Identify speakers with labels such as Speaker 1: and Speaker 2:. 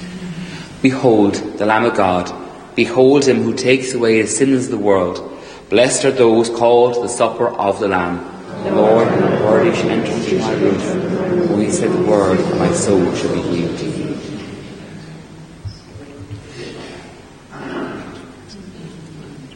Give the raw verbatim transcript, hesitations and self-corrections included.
Speaker 1: Behold, the Lamb of God. Behold him who takes away the sins of the world. Blessed are those called to the supper of the Lamb. Lord, worthy shall enter into my roof. When he said the word, my soul shall be healed.